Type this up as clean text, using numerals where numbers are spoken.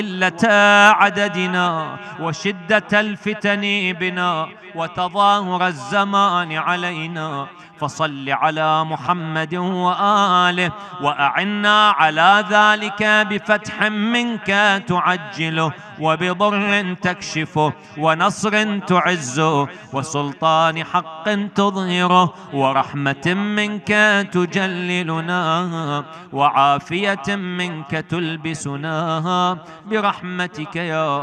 قلة عددنا وشدة الفتن بنا وتظاهر الزمان علينا، فصل على محمد وآله وأعنا على ذلك بفتح منك تعجله، وبضر تكشفه، ونصر تعزه، وسلطان حق تظهره، ورحمة منك تجللنا، وعافية منك تلبسنا برحمتك يا